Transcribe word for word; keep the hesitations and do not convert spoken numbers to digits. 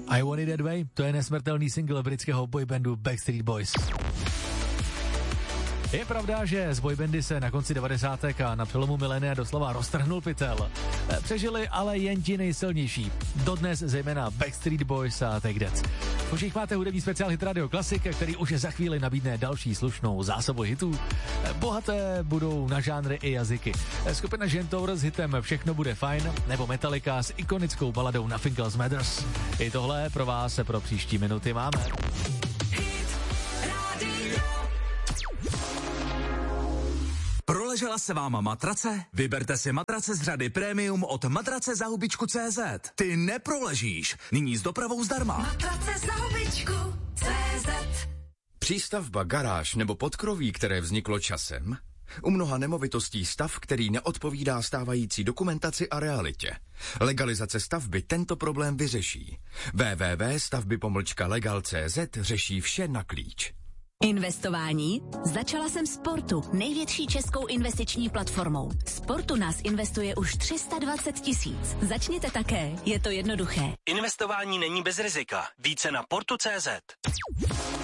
I Want It That Way, to je nesmrtelný single britského boybandu Backstreet Boys. Je pravda, že z boybandy se na konci devadesátek a na přelomu milénia doslova roztrhnul pytel. Přežili ale jen ti nejsilnější. Dodnes zejména Backstreet Boys a Take That. Už jich máte hudební speciál Hit Radio Classic, který už je za chvíli nabídne další slušnou zásobu hitů. Bohaté budou na žánry i jazyky. Skupina Žentour s hitem Všechno bude fajn, nebo Metallica s ikonickou baladou Nothing Else Matters. I tohle pro vás se pro příští minuty máme. Proležela se váma matrace? Vyberte si matrace z řady Premium od matrace za hubičku tečka cé zet. Ty neproležíš. Nyní s dopravou zdarma. Matrace za hubičku tečka cé zet. Přístavba, garáž nebo podkroví, které vzniklo časem? U mnoha nemovitostí stav, který neodpovídá stávající dokumentaci a realitě. Legalizace stavby tento problém vyřeší. w w w tečka stavby pomlčka legal tečka cé zet řeší vše na klíč. Investování? Začala jsem Sportu, největší českou investiční platformou. Sportu nás investuje už tři sta dvacet tisíc. Začněte také, je to jednoduché. Investování není bez rizika. Více na portu tečka cé zet.